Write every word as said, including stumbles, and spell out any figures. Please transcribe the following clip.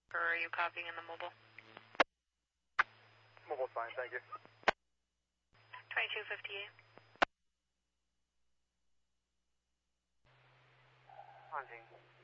Or are you copying in the mobile? Mobile fine, thank you. twenty-two fifty-eight. Hunting.